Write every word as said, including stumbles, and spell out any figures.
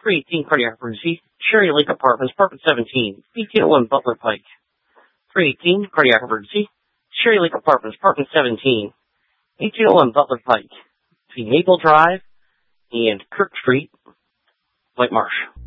three eighteen cardiac emergency, Sherry Lake Apartments, apartment seventeen, eight oh one Butler Pike. three eighteen cardiac emergency, Sherry Lake Apartments, apartment seventeen, eight oh one Butler Pike, between Maple Drive and Kirk Street, White Marsh.